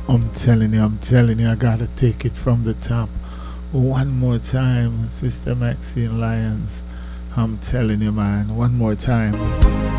I'm telling you, I gotta take it from the top. One more time, Sister Maxine Lyons. I'm telling you, man, one more time.